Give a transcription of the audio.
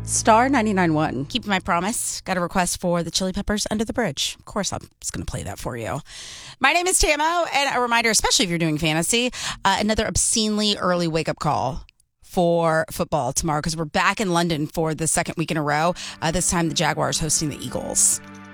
Star 99.1. Keep my promise. Got a request for the Chili Peppers Under the Bridge. Of course, I'm just going to play that for you. My name is Tamo, and a reminder, especially if you're doing fantasy, another obscenely early wake-up call for football tomorrow because we're back in London for the second week in a row. This time, the Jaguars hosting the Eagles.